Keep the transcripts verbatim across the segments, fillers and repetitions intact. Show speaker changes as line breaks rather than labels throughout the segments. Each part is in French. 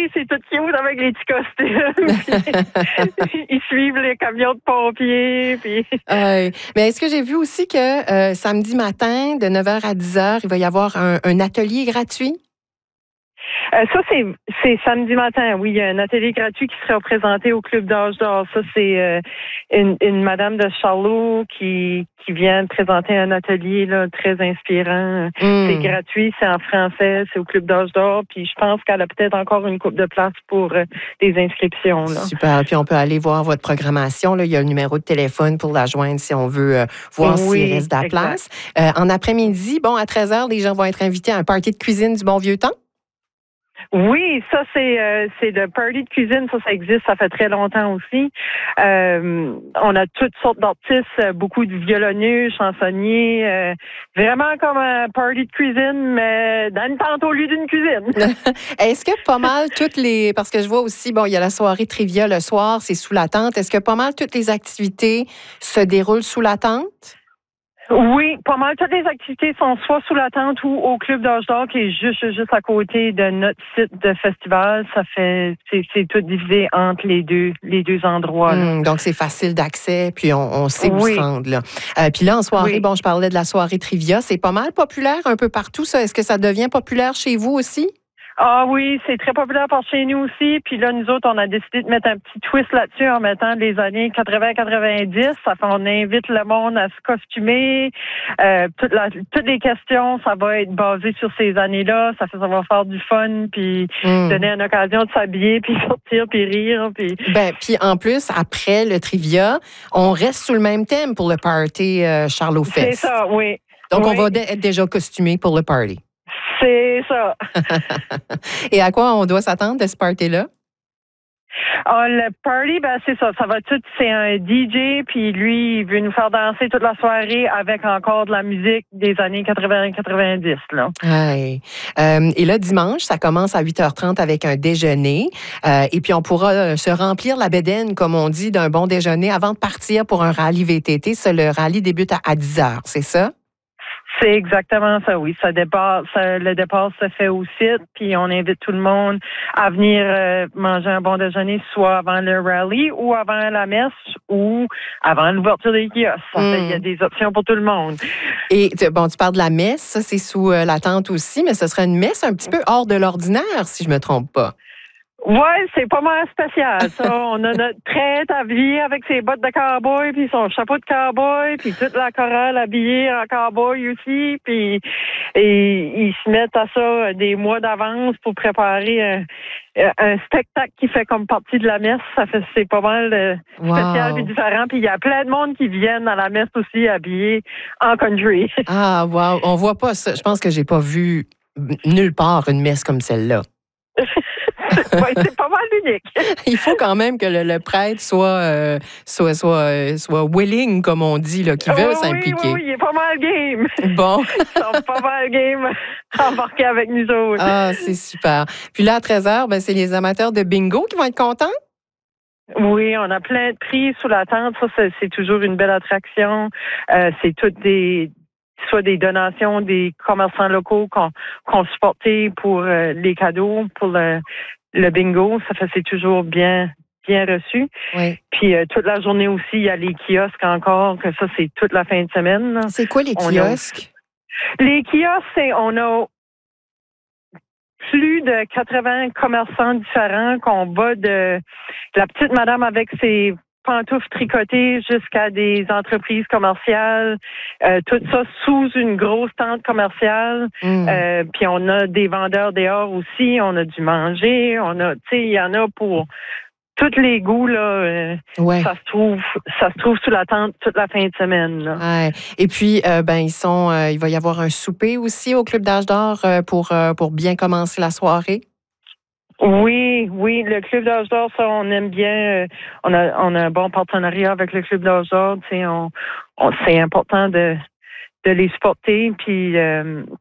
Oui, c'est tout cute avec les petits costumes. Puis, ils suivent les camions de pompiers. Puis...
Euh, mais est-ce que j'ai vu aussi que euh, samedi matin, de neuf heures à dix heures, il va y avoir un, un atelier gratuit?
Euh, ça, c'est, c'est samedi matin. Oui, il y a un atelier gratuit qui sera présenté au Club d'âge d'or. Ça, c'est euh, une, une madame de Charlot qui, qui vient présenter un atelier là, très inspirant. Mm. C'est gratuit, c'est en français, c'est au Club d'âge d'or. Puis je pense qu'elle a peut-être encore une coupe de place pour euh, des inscriptions. Là.
Super. Puis on peut aller voir votre programmation. Là. Il y a le numéro de téléphone pour la joindre si on veut euh, voir
oui,
s'il reste de la place. Euh, en après-midi, bon, à treize heures, les gens vont être invités à un party de cuisine du bon vieux temps.
Oui, ça c'est euh, c'est le party de cuisine, ça ça existe, ça fait très longtemps aussi. Euh, on a toutes sortes d'artistes, beaucoup de violonneux, chansonniers, euh, vraiment comme un party de cuisine, mais dans une tente au lieu d'une cuisine.
Est-ce que pas mal toutes les, parce que je vois aussi, bon, il y a la soirée trivia le soir, c'est sous la tente. Est-ce que pas mal toutes les activités se déroulent sous la tente?
Oui, pas mal. Toutes les activités sont soit sous la tente ou au Club d'âge d'or qui est juste, juste à côté de notre site de festival. Ça fait, c'est, c'est tout divisé entre les deux, les deux endroits.
Mmh, donc, c'est facile d'accès, puis on, on sait où
oui.
se rendre. Là. Euh, puis là, en soirée,
oui.
bon, je parlais de la soirée trivia. C'est pas mal populaire un peu partout, ça. Est-ce que ça devient populaire chez vous aussi?
Ah oui, c'est très populaire par chez nous aussi. Puis là, nous autres, on a décidé de mettre un petit twist là-dessus en mettant les années quatre-vingts quatre-vingt-dix. Ça fait on invite le monde à se costumer. Euh, toute la, toutes les questions, ça va être basé sur ces années-là. Ça fait ça va faire du fun, puis mm. donner une occasion de s'habiller, puis sortir, puis rire. Puis
ben, puis en plus, après le trivia, on reste sous le même thème pour le party euh, Charlot Fest.
C'est ça, oui.
Donc,
oui.
on va d- être déjà costumé pour le party.
C'est ça.
Et à quoi on doit s'attendre de ce party-là?
Ah, le party, ben c'est ça. Ça va tout. C'est un D J, puis lui, il veut nous faire danser toute la soirée avec encore de la musique des années quatre-vingts quatre-vingt-dix. Là.
Ouais. Euh, et là, dimanche, ça commence à huit heures trente avec un déjeuner. Euh, et puis, on pourra se remplir la bédaine, comme on dit, d'un bon déjeuner avant de partir pour un rallye V T T. Ça, le rallye débute à, à dix heures, c'est ça?
C'est exactement ça, oui. Ça départ, ça, le départ se fait au site, puis on invite tout le monde à venir euh, manger un bon déjeuner, soit avant le rallye ou avant la messe ou avant l'ouverture des kiosques. Il mm. y a des options pour tout le monde.
Et bon, tu parles de la messe, ça c'est sous euh, la tente aussi, mais ce sera une messe un petit peu hors de l'ordinaire, si je me trompe pas.
Ouais, c'est pas mal spécial, ça. On a notre traite habillée avec ses bottes de cowboy, puis son chapeau de cowboy, puis toute la chorale habillée en cowboy aussi, puis et ils se mettent à ça des mois d'avance pour préparer un, un spectacle qui fait comme partie de la messe. Ça fait c'est pas mal euh, spécial wow. et différent. Puis il y a plein de monde qui viennent à la messe aussi habillés en country.
Ah wow, on voit pas ça. Je pense que j'ai pas vu nulle part une messe comme celle-là.
Ouais, c'est pas mal unique.
Il faut quand même que le, le prêtre soit, euh, soit, soit, euh, soit willing, comme on dit, là, qu'il veut
oui,
s'impliquer.
Oui, oui, il est pas mal game.
Bon.
Ils sont pas mal game embarqués avec nous autres.
Ah, c'est super. Puis là, à treize heures, ben, c'est les amateurs de bingo qui vont être contents?
Oui, on a plein de prix sous la tente. Ça, c'est, c'est toujours une belle attraction. Euh, c'est toutes des... soit des donations des commerçants locaux qu'on, qu'on supportait pour euh, les cadeaux, pour le, le bingo. Ça fait c'est toujours bien bien reçu.
Oui.
Puis euh, toute la journée aussi, il y a les kiosques encore, que ça, c'est toute la fin de semaine. Là.
C'est quoi les kiosques?
A, les kiosques, c'est on a plus de quatre-vingts commerçants différents qu'on va de la petite madame avec ses pantoufles tricotées jusqu'à des entreprises commerciales, euh, tout ça sous une grosse tente commerciale. Mm. Euh, puis on a des vendeurs dehors aussi, on a du manger, on a, tu sais, il y en a pour tous les goûts là. Euh,
ouais.
Ça se trouve, ça se trouve sous la tente toute la fin de semaine. Là.
Ouais. Et puis, euh, ben ils sont, euh, il va y avoir un souper aussi au Club d'âge d'or euh, pour euh, pour bien commencer la soirée.
Oui, oui, le Club d'âge d'or, ça, on aime bien. Euh, on a, on a un bon partenariat avec le Club d'âge d'or. Tu sais, on, on, c'est important de, de les supporter. Puis, euh,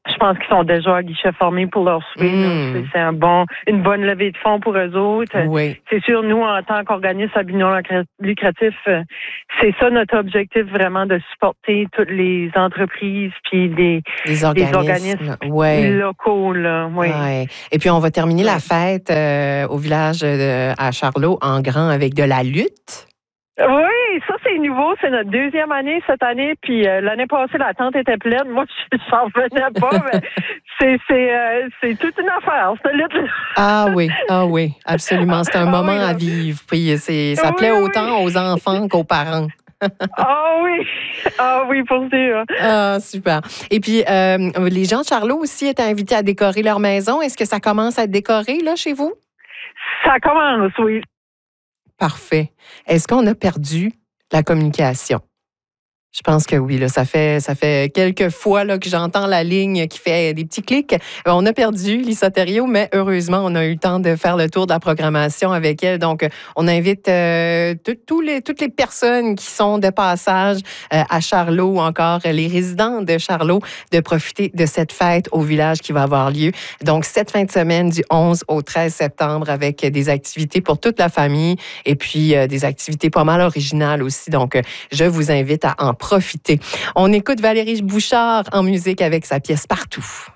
Je pense qu'ils sont déjà à guichet formé pour leur souper.
Mm.
C'est, c'est un bon, une bonne levée de fonds pour eux autres.
Oui.
C'est sûr, nous, en tant qu'organisme à but non lucratif, c'est ça notre objectif vraiment, de supporter toutes les entreprises puis des,
Les organismes,
des organismes
ouais.
locaux. Là, oui.
Ouais. Et puis, on va terminer ouais. la fête euh, au village de, à Charlot en grand avec de la lutte.
Oui, ça c'est nouveau, c'est notre deuxième année cette année, puis euh, l'année passée la tente était pleine, moi je n'en revenais pas, mais c'est c'est euh, c'est toute une affaire, cette lutte.
Ah oui, ah oui, absolument, c'est un ah moment oui, à vivre, puis c'est ça oui, plaît oui. autant aux enfants qu'aux parents.
Ah oui, ah oui, pour sûr.
Ah super. Et puis euh, les gens de Charlot aussi étaient invités à décorer leur maison. Est-ce que ça commence à être décoré là chez vous?
Ça commence, oui.
Parfait. Est-ce qu'on a perdu la communication? Je pense que oui. Là, ça fait ça fait quelques fois là, que j'entends la ligne qui fait des petits clics. On a perdu Lisa Thériault, mais heureusement, on a eu le temps de faire le tour de la programmation avec elle. Donc, on invite euh, tous les, toutes les personnes qui sont de passage euh, à Charlot ou encore les résidents de Charlot de profiter de cette fête au village qui va avoir lieu. Donc, cette fin de semaine du onze au treize septembre avec des activités pour toute la famille et puis euh, des activités pas mal originales aussi. Donc, je vous invite à en profiter. On écoute Valérie Bouchard en musique avec sa pièce Partout.